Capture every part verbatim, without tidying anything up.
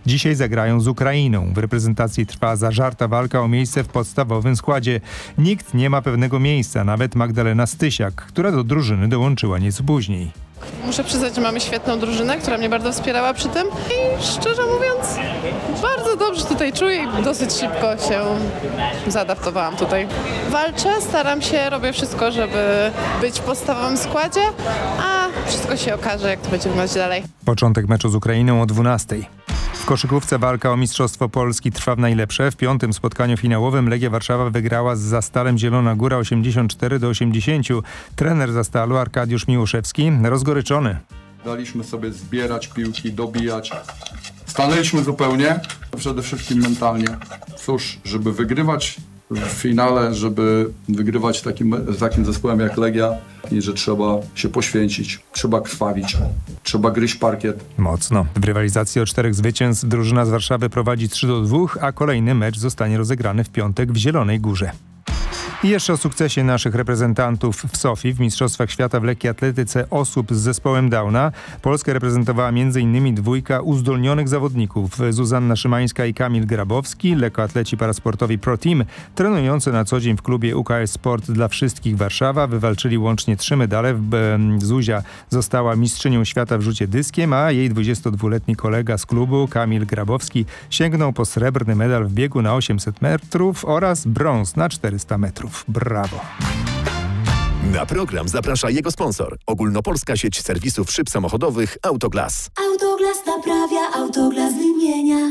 Dzisiaj zagrają z Ukrainą. W reprezentacji trwa zażarta walka o miejsce w podstawowym składzie. Nikt nie ma pewnego miejsca, nawet Magdalena Stysiak, która do drużyny dołączyła nieco później. Muszę przyznać, że mamy świetną drużynę, która mnie bardzo wspierała przy tym i szczerze mówiąc bardzo dobrze tutaj czuję i dosyć szybko się zaadaptowałam tutaj. Walczę, staram się, robię wszystko, żeby być w podstawowym składzie, a wszystko się okaże, jak to będzie wyglądać dalej. Początek meczu z Ukrainą o dwunastej. W koszykówce walka o Mistrzostwo Polski trwa w najlepsze. W piątym spotkaniu finałowym Legia Warszawa wygrała z Zastalem Zielona Góra osiemdziesiąt cztery do osiemdziesięciu. Trener Zastalu Arkadiusz Miłoszewski rozgoryczony. Daliśmy sobie zbierać piłki, dobijać. Stanęliśmy zupełnie, przede wszystkim mentalnie. Cóż, żeby wygrywać w finale, żeby wygrywać takim, z takim zespołem jak Legia, i że trzeba się poświęcić, trzeba krwawić, trzeba gryźć parkiet. Mocno. W rywalizacji o czterech zwycięstw drużyna z Warszawy prowadzi trzy do dwóch, a kolejny mecz zostanie rozegrany w piątek w Zielonej Górze. I jeszcze o sukcesie naszych reprezentantów w Sofii w Mistrzostwach Świata w lekkiej atletyce osób z zespołem Downa. Polskę reprezentowała m.in. dwójka uzdolnionych zawodników Zuzanna Szymańska i Kamil Grabowski, lekkoatleci parasportowi Pro Team, trenujący na co dzień w klubie U K S Sport dla Wszystkich Warszawa. Wywalczyli łącznie trzy medale. Zuzia została mistrzynią świata w rzucie dyskiem, a jej dwudziestodwuletni kolega z klubu Kamil Grabowski sięgnął po srebrny medal w biegu na osiemset metrów oraz brąz na czterysta metrów. Brawo. Na program zaprasza jego sponsor. Ogólnopolska sieć serwisów szyb samochodowych Autoglas. Autoglas naprawia, Autoglas wymienia.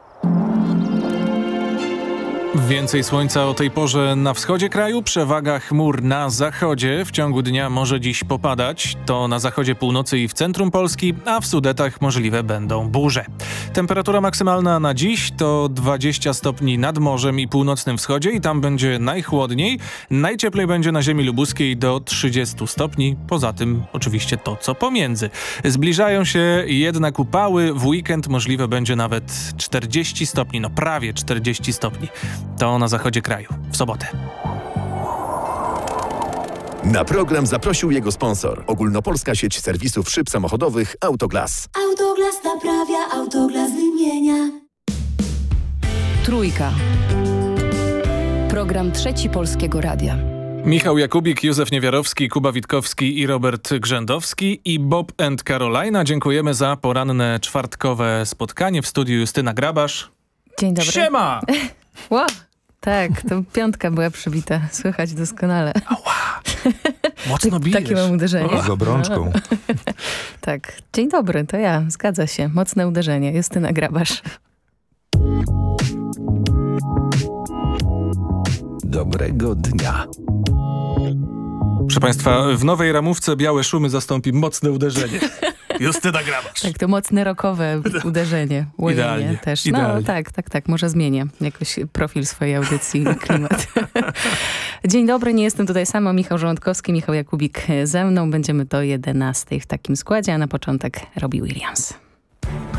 Więcej słońca o tej porze na wschodzie kraju, przewaga chmur na zachodzie. W ciągu dnia może dziś popadać. To na zachodzie północy i w centrum Polski, a w Sudetach możliwe będą burze. Temperatura maksymalna na dziś to dwadzieścia stopni nad morzem i północnym wschodzie i tam będzie najchłodniej. Najcieplej będzie na ziemi lubuskiej do trzydziestu stopni. Poza tym oczywiście to, co pomiędzy. Zbliżają się jednak upały. W weekend możliwe będzie nawet czterdzieści stopni, no prawie czterdzieści stopni. To na zachodzie kraju, w sobotę. Na program zaprosił jego sponsor. Ogólnopolska sieć serwisów szyb samochodowych Autoglas. Autoglas naprawia, Autoglas wymienia. Trójka. Program Trzeci Polskiego Radia. Michał Jakubik, Józef Niewiarowski, Kuba Witkowski i Robert Grzędowski i Bob and Carolina. Dziękujemy za poranne czwartkowe spotkanie. W studiu Justyna Grabasz. Dzień dobry. Siema! Wow, tak, to piątka była przybita. Słychać doskonale. Ała! Mocno bijesz. Takie mam uderzenie. Z obrączką. Tak. Dzień dobry, to ja. Zgadza się. Mocne uderzenie. Justyna Grabasz. Dobrego dnia. Proszę Państwa, w nowej ramówce białe szumy zastąpi mocne uderzenie. Justyna Grabasz. Tak, to mocne rockowe uderzenie. Łojenie Idealnie. też. Idealnie. No tak, tak, tak. Może zmienię jakoś profil swojej audycji i klimat. Dzień dobry, nie jestem tutaj sama. Michał Żołądkowski, Michał Jakubik ze mną. Będziemy do jedenastej w takim składzie, a na początek Robbie Williams.